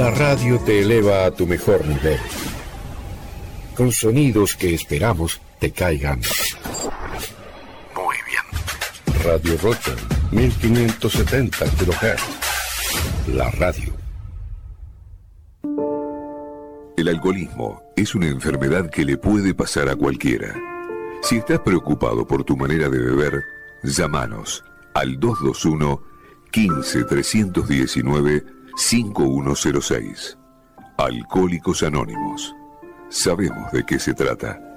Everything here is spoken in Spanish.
La radio te eleva a tu mejor nivel, con sonidos que esperamos te caigan muy bien. Radio Rocha, 1570 kHz. La radio. El alcoholismo es una enfermedad que le puede pasar a cualquiera. Si estás preocupado por tu manera de beber, llámanos al 221 15 319 5106. Alcohólicos Anónimos. Sabemos de qué se trata.